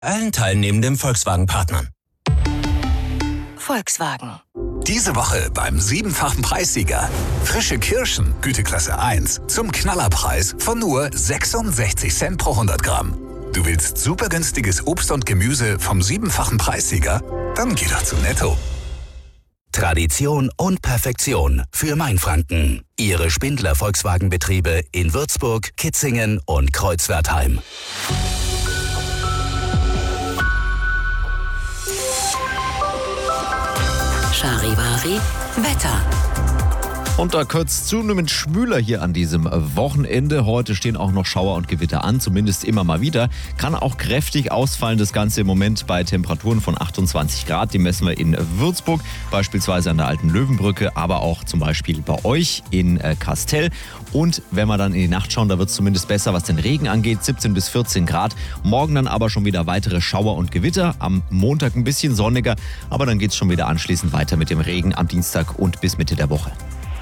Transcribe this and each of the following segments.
allen teilnehmenden Volkswagen-Partnern. Volkswagen. Diese Woche beim 7-fachen Preissieger. Frische Kirschen, Güteklasse 1, zum Knallerpreis von nur 66 Cent pro 100 Gramm. Du willst super günstiges Obst und Gemüse vom 7-fachen Preissieger? Dann geh doch zu Netto. Tradition und Perfektion für Mainfranken. Ihre Spindler Volkswagen-Betriebe in Würzburg, Kitzingen und Kreuzwertheim. Charivari Wetter. Und da kurz zunehmend schwüler hier an diesem Wochenende. Heute stehen auch noch Schauer und Gewitter an, zumindest immer mal wieder. Kann auch kräftig ausfallen, das Ganze im Moment bei Temperaturen von 28 Grad. Die messen wir in Würzburg, beispielsweise an der Alten Löwenbrücke, aber auch zum Beispiel bei euch in Kastel. Und wenn wir dann in die Nacht schauen, da wird es zumindest besser, was den Regen angeht, 17 bis 14 Grad. Morgen dann aber schon wieder weitere Schauer und Gewitter. Am Montag ein bisschen sonniger, aber dann geht es schon wieder anschließend weiter mit dem Regen am Dienstag und bis Mitte der Woche.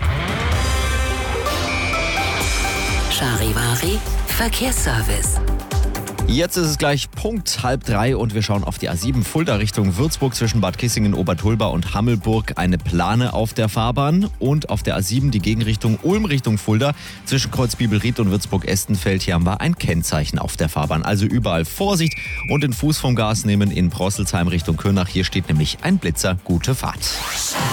Charivari Verkehrsservice. Jetzt ist es gleich Punkt 2:30 und wir schauen auf die A7 Fulda Richtung Würzburg zwischen Bad Kissingen, Obertulba und Hammelburg. Eine Plane auf der Fahrbahn und auf der A7 die Gegenrichtung Ulm Richtung Fulda zwischen Kreuz Bibelried und Würzburg-Estenfeld. Hier haben wir ein Kennzeichen auf der Fahrbahn. Also überall Vorsicht und den Fuß vom Gas nehmen in Prosselsheim Richtung Kürnach. Hier steht nämlich ein Blitzer. Gute Fahrt.